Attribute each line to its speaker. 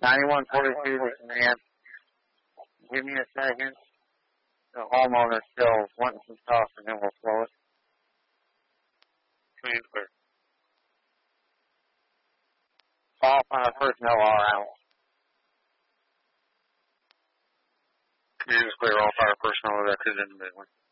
Speaker 1: 9142, this is man. Give me a second. The homeowner's still wanting some stuff, and then we'll slow it.
Speaker 2: Clean clear.
Speaker 1: All fire personnel are out.
Speaker 2: Clean clear. All fire personnel are exited in the Midland.